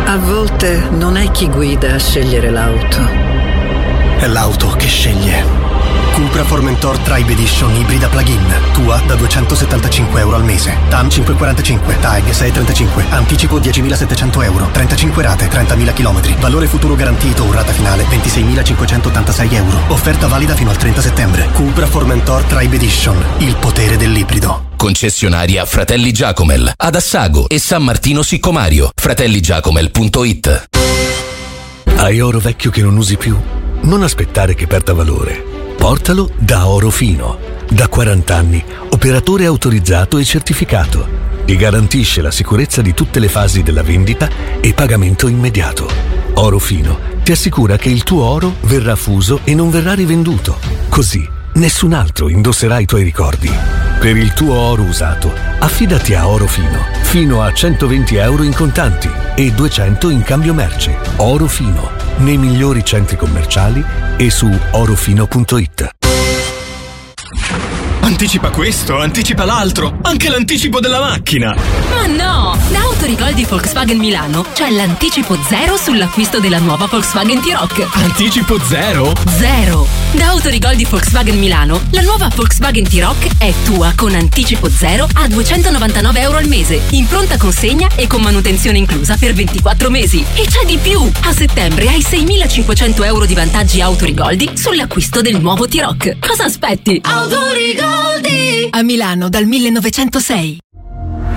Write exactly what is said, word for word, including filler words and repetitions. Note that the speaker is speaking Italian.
A volte non è chi guida a scegliere l'auto. È l'auto che sceglie. Cupra Formentor Tribe Edition ibrida plug-in. Tua da duecentosettantacinque euro al mese. T A M cinquecentoquarantacinque, T A E G sei trentacinque. Anticipo diecimilasettecento euro. trentacinque rate, trentamila chilometri. Valore futuro garantito, rata finale ventiseimilacinquecentottantasei euro. Offerta valida fino al trenta settembre. Cupra Formentor Tribe Edition. Il potere dell'ibrido. Concessionaria Fratelli Giacomel ad Assago e San Martino Siccomario. fratelli giacomel punto it. Hai oro vecchio che non usi più? Non aspettare che perda valore. Portalo da Orofino. Da quaranta anni, operatore autorizzato e certificato. Ti garantisce la sicurezza di tutte le fasi della vendita e pagamento immediato. Orofino ti assicura che il tuo oro verrà fuso e non verrà rivenduto. Così nessun altro indosserà i tuoi ricordi. Per il tuo oro usato, affidati a Orofino. Fino a centoventi euro in contanti e duecento in cambio merce. Orofino, nei migliori centri commerciali e su orofino punto it. Anticipa questo, anticipa l'altro, anche l'anticipo della macchina. Ma no! Da Autorigol di Volkswagen Milano c'è l'anticipo zero sull'acquisto della nuova Volkswagen T-Roc. Anticipo zero? Zero! Da Autorigol di Volkswagen Milano la nuova Volkswagen T-Roc è tua con anticipo zero a duecentonovantanove euro al mese, in pronta consegna e con manutenzione inclusa per ventiquattro mesi. E c'è di più! A settembre hai seimilacinquecento euro di vantaggi Autorigoldi sull'acquisto del nuovo T-Roc. Cosa aspetti? Autorigol! A Milano dal millenovecentosei.